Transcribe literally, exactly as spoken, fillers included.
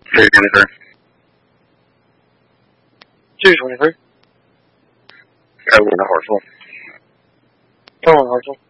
Say it again, sir. two twenty-three. Uh, we're in Hartsville. Come on, Hartsville.